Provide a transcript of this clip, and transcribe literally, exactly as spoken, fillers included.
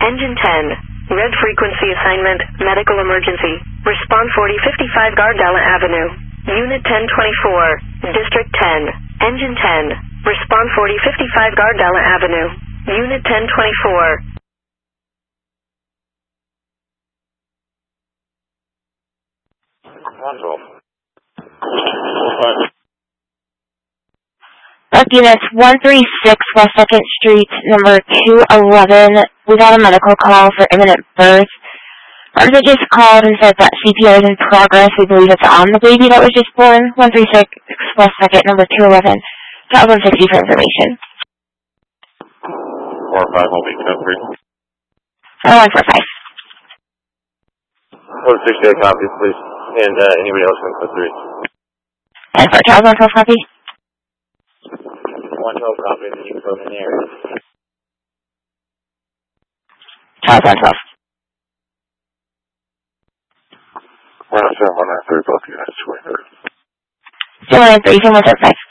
Engine ten. Red frequency assignment, medical emergency. Response forty fifty-five Gardella Avenue. Unit ten twenty-four. District ten. Engine ten. Response forty fifty-five Gardella Avenue. Unit ten twenty-four. Buck units one three six West second Street, number two eleven. We got a medical call for imminent birth. Resident just called and said that C P R is in progress. We believe it's on the baby that was just born. one three six West second, number two eleven. Got one sixty for information. four five will be code three. Oh, one four five. Code sixty-eight copy, please. And uh, anybody else in code three? And for Charles, one twelve copy. one twelve copy, and you code in the area. Charles, one twelve. one oh seven, one nine three, both units. zero nine three, one seven five.